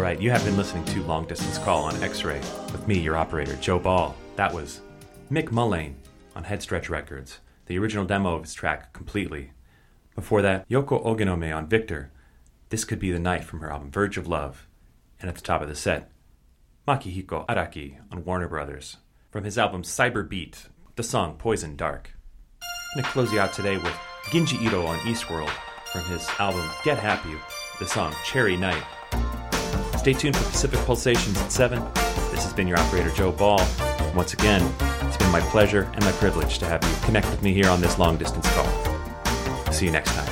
right, you have been listening to Long Distance Call on X-Ray with me, your operator, Joe Ball. That was Mick Mullane on Headstretch Records, the original demo of his track, Completely. Before that, Yoko Ogenome on Victor, This Could Be the Night from her album Verge of Love. And at the top of the set, Makihiko Araki on Warner Brothers, from his album Cyber Beat, the song Poison Dark. I'm going to close you out today with Ginji Ito on Eastworld, from his album Get Happy, the song Cherry Night. Stay tuned for Pacific Pulsations at 7. This has been your operator, Joe Ball. Once again, it's been my pleasure and my privilege to have you connect with me here on this long distance call. See you next time.